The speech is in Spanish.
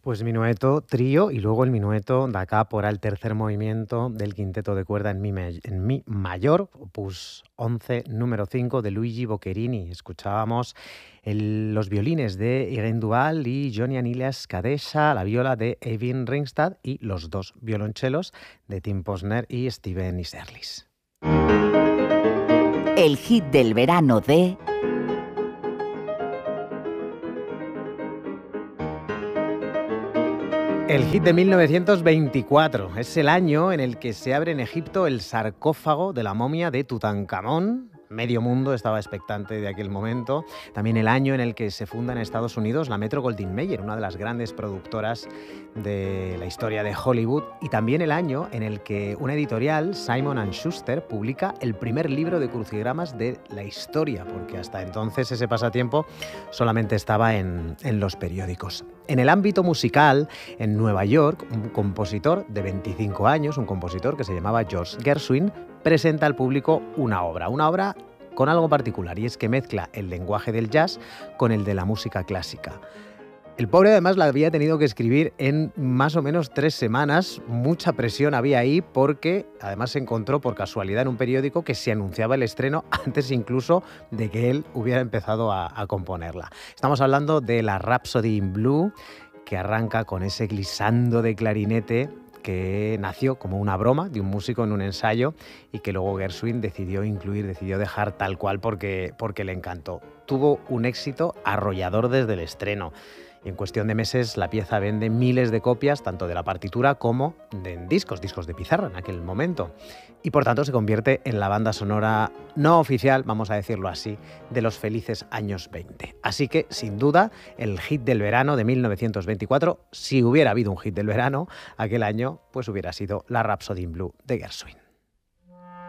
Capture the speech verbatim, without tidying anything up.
Pues minueto, trío y luego el minueto da capo, era el tercer movimiento del quinteto de cuerda en mi, me- en mi mayor, opus once, número cinco de Luigi Boccherini. Escuchábamos el- los violines de Irene Duval y Johnny Aniles Kadesha, la viola de Eivind Ringstad y los dos violonchelos de Tim Posner y Steven Iserlis. El hit del verano de... El hit de mil novecientos veinticuatro es el año en el que se abre en Egipto el sarcófago de la momia de Tutankamón. Medio mundo estaba expectante de aquel momento. También el año en el que se funda en Estados Unidos la Metro-Goldwyn-Mayer, una de las grandes productoras de la historia de Hollywood. Y también el año en el que una editorial, Simon and Schuster, publica el primer libro de crucigramas de la historia, porque hasta entonces ese pasatiempo solamente estaba en, en los periódicos. En el ámbito musical, en Nueva York, un compositor de veinticinco años, un compositor que se llamaba George Gershwin, presenta al público una obra, una obra con algo particular, y es que mezcla el lenguaje del jazz con el de la música clásica. El pobre además la había tenido que escribir en más o menos tres semanas, mucha presión había ahí porque además se encontró por casualidad en un periódico que se anunciaba el estreno antes incluso de que él hubiera empezado a, a componerla. Estamos hablando de la Rhapsody in Blue, que arranca con ese glissando de clarinete que nació como una broma de un músico en un ensayo y que luego Gershwin decidió incluir, decidió dejar tal cual porque, porque le encantó. Tuvo un éxito arrollador desde el estreno. Y en cuestión de meses la pieza vende miles de copias, tanto de la partitura como de discos, discos de pizarra en aquel momento. Y por tanto se convierte en la banda sonora no oficial, vamos a decirlo así, de los felices años veinte. Así que, sin duda, el hit del verano de mil novecientos veinticuatro, si hubiera habido un hit del verano aquel año, pues hubiera sido la Rhapsody in Blue de Gershwin.